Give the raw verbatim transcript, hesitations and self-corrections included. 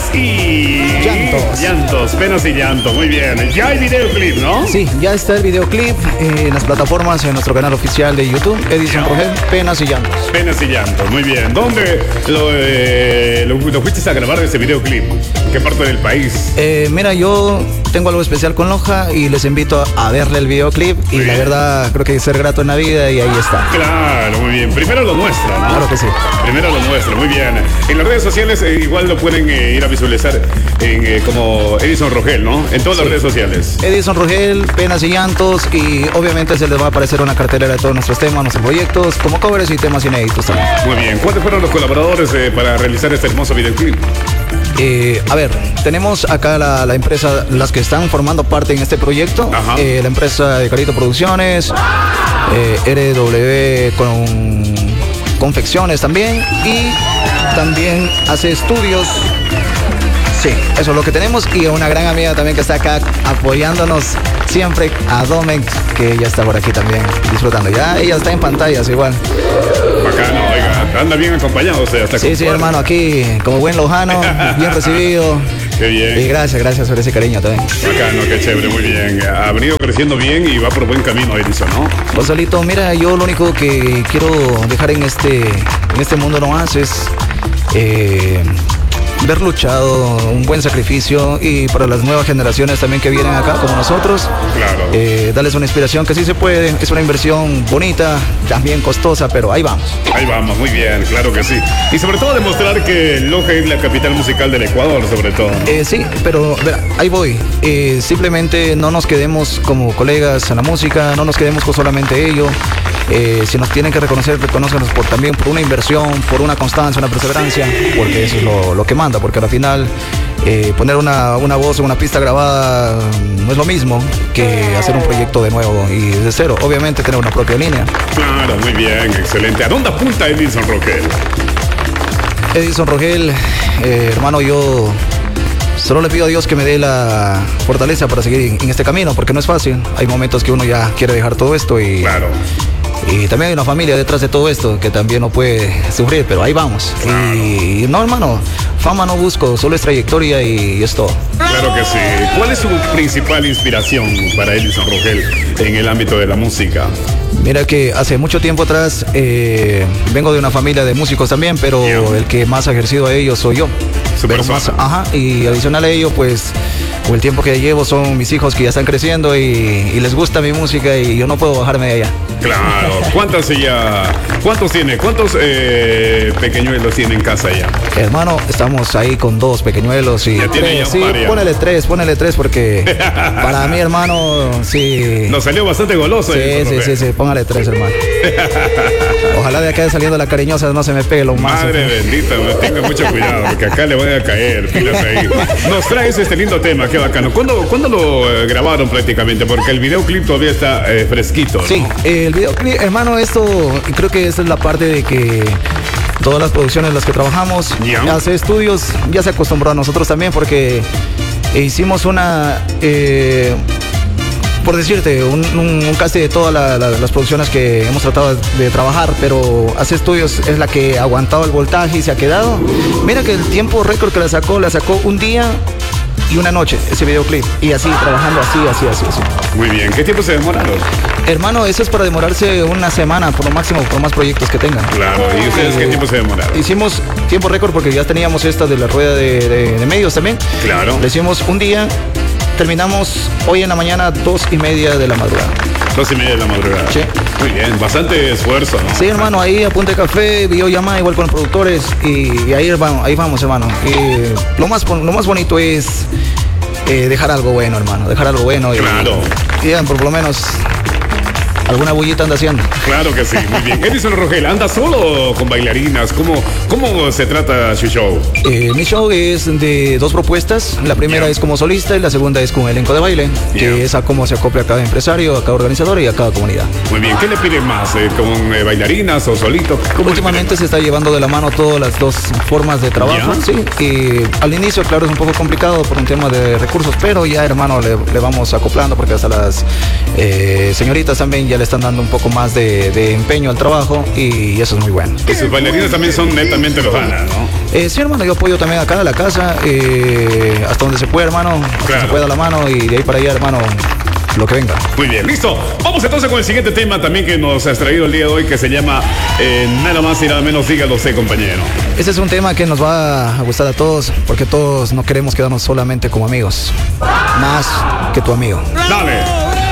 y... Llantos. Llantos, penas y llantos, muy bien. Ya hay videoclip, ¿no? Sí, ya está el videoclip eh, en las plataformas, en nuestro canal oficial de YouTube, Edison Rogel, Penas y Llantos. Penas y llantos, muy bien. ¿Dónde lo, eh, lo, lo fuiste a grabar ese videoclip? ¿Qué parte del país? Eh, mira, yo tengo algo especial con Loja y les invito a verle el videoclip y Muy la bien. verdad creo que es ser grato en la vida y ahí está. Claro, muy bien. Primero lo muestra, ¿no? Claro que sí. Primero lo muestra, muy bien. En las redes sociales eh, igual lo pueden eh, ir a visualizar en, eh, como Edison Rogel, ¿no? En todas Sí. las redes sociales. Edison Rogel, Penas y Llantos y obviamente se les va a aparecer una cartelera de todos nuestros temas, nuestros proyectos, como covers y temas inéditos también. Muy bien. ¿Cuántos fueron los colaboradores eh, para realizar este hermoso videoclip? Eh, a ver, tenemos acá la, la empresa, las que están formando parte en este proyecto, Ajá. eh, la empresa de Carito Producciones, eh, R W con confecciones también y también hace estudios. Sí, eso es lo que tenemos y una gran amiga también que está acá apoyándonos siempre, a Domen, que ella está por aquí también disfrutando. Ya ella está en pantallas igual. Bacano, oiga, anda bien acompañado usted hasta Sí, con sí, cuerda. hermano, aquí como buen lojano, bien recibido. Qué Y bien. gracias, gracias por ese cariño también. Bacano, qué chévere, muy bien. Ha venido creciendo bien y va por buen camino, Edison, ¿no? Gonzalito, mira, yo lo único que quiero dejar en este, en este mundo nomás es eh, ver luchado, un buen sacrificio y para las nuevas generaciones también que vienen acá como nosotros, Claro. eh, darles una inspiración que sí se puede, es una inversión bonita, también costosa, pero ahí vamos. Ahí vamos, muy bien, claro que sí. Y sobre todo demostrar que Loja es la capital musical del Ecuador, sobre todo, ¿no? Eh, sí, pero verá, ahí voy. Eh, simplemente no nos quedemos como colegas en la música, no nos quedemos con solamente ello. Eh, si nos tienen que reconocer, reconócenos por, también por una inversión, por una constancia, una perseverancia, porque eso es lo, lo que manda, porque al final eh, poner una, una voz en una pista grabada no es lo mismo que hacer un proyecto de nuevo y de cero. Obviamente tener una propia línea. Claro, muy bien, excelente. ¿A dónde apunta Edison Rogel? Edison Rogel, eh, hermano, yo solo le pido a Dios que me dé la fortaleza para seguir en este camino, porque no es fácil. Hay momentos que uno ya quiere dejar todo esto y, Claro. y también hay una familia detrás de todo esto que también no puede sufrir, pero ahí vamos. Claro. Y no, hermano, fama no busco, solo es trayectoria y es todo. Claro que sí. ¿Cuál es su principal inspiración para Edison Rogel en el ámbito de la música? Mira que hace mucho tiempo atrás eh, vengo de una familia de músicos también, pero Yeah. el que más ha ejercido a ellos soy yo. Su Pero persona. más- ajá, y adicional a ello, pues, con el tiempo que llevo son mis hijos que ya están creciendo y, y les gusta mi música y yo no puedo bajarme de allá. Claro. ¿Cuántas ella, ¿Cuántos tiene? ¿Cuántos eh, pequeñuelos tiene en casa ya? Hermano, estamos ahí con dos pequeñuelos y Ya tiene tres, ya sí, un par ya. ponele tres, ponele tres porque para mí, hermano, sí. Nos salió bastante goloso. Sí, Edison sí, Rogel. sí, sí, póngale tres, hermano. Ojalá de acá saliendo la cariñosa no se me pegue lo más. Madre bendita, tenga mucho cuidado, porque acá le van a caer, pilas ahí. Nos traes este lindo tema, qué bacano. ¿Cuándo, ¿cuándo lo eh, grabaron prácticamente? Porque el videoclip todavía está eh, fresquito, ¿no? Sí, el videoclip, hermano, esto creo que esta es la parte de que todas las producciones en las que trabajamos, Ya. hace estudios, ya se acostumbró a nosotros también porque hicimos una, eh, por decirte, un, un, un cast de todas la- la- las producciones que hemos tratado de trabajar, pero hace estudios es la que ha aguantado el voltaje y se ha quedado. Mira que el tiempo récord que la sacó, la sacó un día y una noche, ese videoclip, y así, trabajando así, así, así, así. Muy bien, ¿qué tiempo se demoraron? Hermano, eso es para demorarse una semana, por lo máximo, por más proyectos que tengan. Claro, ¿y ustedes qué tiempo se demoraron? Hicimos tiempo récord porque ya teníamos esta de la rueda de, de- de medios también. Claro. Le hicimos un día, terminamos hoy en la mañana, dos y media de la madrugada. Dos y media de la madrugada. Sí. Muy bien, bastante esfuerzo, ¿no? Sí, hermano, ahí a punta de café, videollamada igual con los productores y, y ahí vamos, ahí vamos, hermano. Y lo más, bon- lo más bonito es eh, dejar algo bueno, hermano, dejar algo bueno. Y, Claro. Y ya, por lo menos alguna bullita anda haciendo. Claro que sí, muy bien. Edison Rogel, ¿anda solo o con bailarinas? ¿Cómo, cómo se trata su show? Eh, mi show es de dos propuestas. La primera Yeah. es como solista y la segunda es con elenco de baile, que Yeah. es a cómo se acopla a cada empresario, a cada organizador y a cada comunidad. Muy bien, ¿qué le piden más? eh, ¿Con eh, bailarinas o solito? ¿Cómo le Últimamente piden se está llevando de la mano todas las dos formas de trabajo. Yeah. Sí, y al inicio, claro, es un poco complicado por un tema de recursos, pero ya, hermano, le, le vamos acoplando porque hasta las eh, señoritas también ya le están dando un poco más de, de empeño al trabajo y eso es muy bueno. Y sus bailarines también son netamente lojanas, ¿no? Eh, sí, hermano, yo apoyo también acá a la casa, eh, hasta donde se puede, hermano, hasta Claro. se pueda la mano y de ahí para allá, hermano, lo que venga. Muy bien, listo. Vamos entonces con el siguiente tema también que nos has traído el día de hoy, que se llama eh, Nada más y nada menos, dígalo usted, compañero. Este es un tema que nos va a gustar a todos, porque todos no queremos quedarnos solamente como amigos, más que tu amigo. Dale.